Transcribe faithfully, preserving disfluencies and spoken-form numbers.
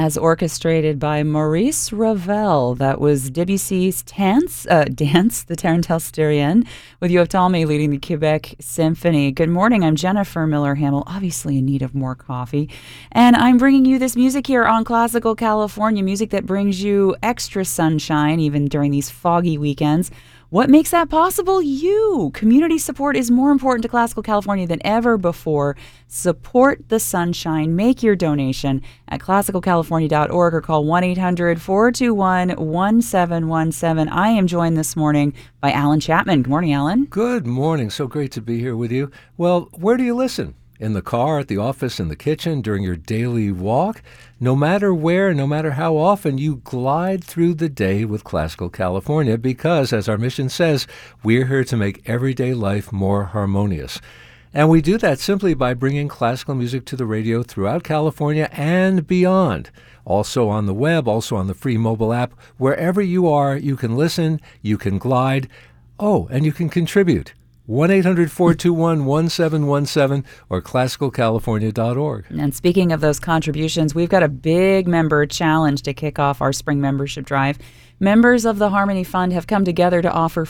as orchestrated by Maurice Ravel. That was Debussy's Dance, uh, Dance, the Tarentelle Styrienne, with Yoav Talmy leading the Quebec Symphony. Good morning, I'm Jennifer Miller-Hamill, obviously in need of more coffee, and I'm bringing you this music here on Classical California, music that brings you extra sunshine even during these foggy weekends. What makes that possible? You! Community support is more important to Classical California than ever before. Support the sunshine. Make your donation at classical california dot org or call one eight hundred four two one one seven one seven. I am joined this morning by Alan Chapman. Good morning, Alan. Good morning. So great to be here with you. Well, where do you listen? In the car, at the office, in the kitchen, during your daily walk? No matter where, no matter how often, you glide through the day with Classical California because, as our mission says, we're here to make everyday life more harmonious. And we do that simply by bringing classical music to the radio throughout California and beyond. Also on the web, also on the free mobile app. Wherever you are, you can listen, you can glide. Oh, and you can contribute. one eight hundred four two one one seven one seven or classical california dot org. And speaking of those contributions, we've got a big member challenge to kick off our spring membership drive. Members of the Harmony Fund have come together to offer